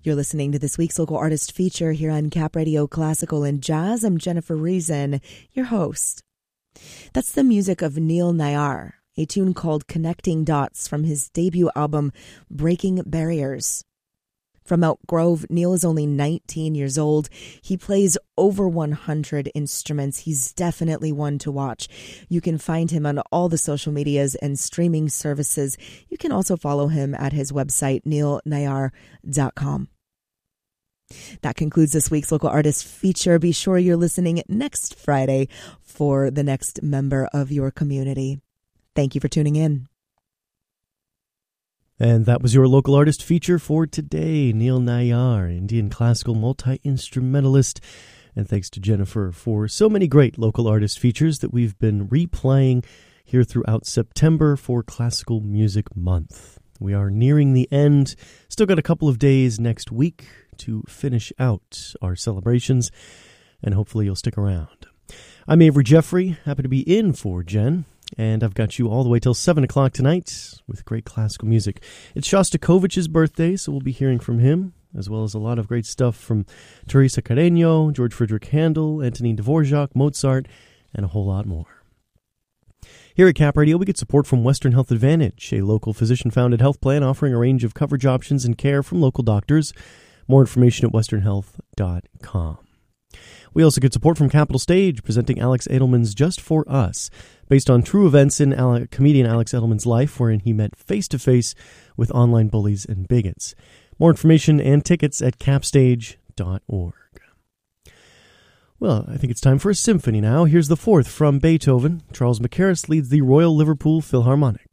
You're listening to this week's local artist feature here on Cap Radio Classical and Jazz. I'm Jennifer Reason, your host. That's the music of Neil Nayar, a tune called Connecting Dots from his debut album, Breaking Barriers. From Elk Grove, Neil is only 19 years old. He plays over 100 instruments. He's definitely one to watch. You can find him on all the social medias and streaming services. You can also follow him at his website, neilnayar.com. That concludes this week's local artist feature. Be sure you're listening next Friday for the next member of your community. Thank you for tuning in. And that was your local artist feature for today, Neil Nayar, Indian classical multi-instrumentalist. And thanks to Jennifer for so many great local artist features that we've been replaying here throughout September for Classical Music Month. We are nearing the end. Still got a couple of days next week to finish out our celebrations, and hopefully you'll stick around. I'm Avery Jeffrey, happy to be in for Jen. And I've got you all the way till 7 o'clock tonight with great classical music. It's Shostakovich's birthday, so we'll be hearing from him, as well as a lot of great stuff from Teresa Carreño, George Frideric Handel, Antonin Dvorak, Mozart, and a whole lot more. Here at Cap Radio, we get support from Western Health Advantage, a local physician-founded health plan offering a range of coverage options and care from local doctors. More information at westernhealth.com. We also get support from Capital Stage, presenting Alex Edelman's Just For Us, based on true events in comedian Alex Edelman's life, wherein he met face-to-face with online bullies and bigots. More information and tickets at capstage.org. Well, I think it's time for a symphony now. Here's the fourth from Beethoven. Charles Mackerras leads the Royal Liverpool Philharmonic.